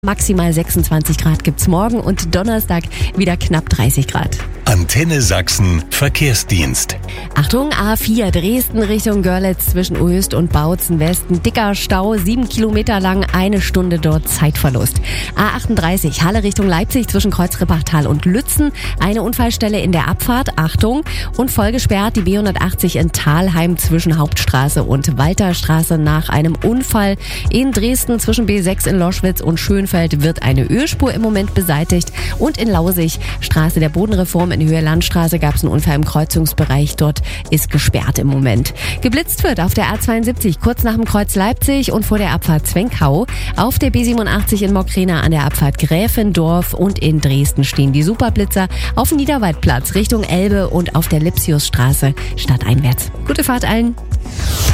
Maximal 26 Grad gibt's morgen und Donnerstag wieder knapp 30 Grad. Antenne Sachsen Verkehrsdienst. Achtung, A4 Dresden Richtung Görlitz zwischen Oest und Bautzen Westen. Dicker Stau, 7 Kilometer lang, 1 Stunde dort Zeitverlust. A38 Halle Richtung Leipzig zwischen Kreuzrippachtal und Lützen. Eine Unfallstelle in der Abfahrt, Achtung. Und voll gesperrt die B180 in Thalheim zwischen Hauptstraße und Walterstraße nach einem Unfall. In Dresden zwischen B6 in Loschwitz und Schönfeld wird eine Ölspur im Moment beseitigt. Und in Lausig, Straße der Bodenreform in Höhe Landstraße, gab es einen Unfall im Kreuzungsbereich. Dort ist gesperrt im Moment. Geblitzt wird auf der A72 kurz nach dem Kreuz Leipzig und vor der Abfahrt Zwenkau. Auf der B87 in Mockrena an der Abfahrt Gräfendorf und in Dresden stehen die Superblitzer auf dem Niederwaldplatz Richtung Elbe und auf der Lipsiusstraße stadteinwärts. Gute Fahrt allen!